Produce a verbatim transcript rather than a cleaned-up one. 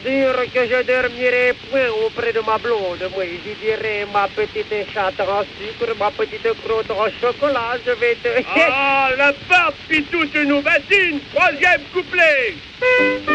sûr que je dormirai point auprès de ma blonde. Moi, je dirais ma petite chatte en sucre, ma petite croûte en chocolat, je vais te... Ah, la barbe pis toute nous bassine. Troisième couplet.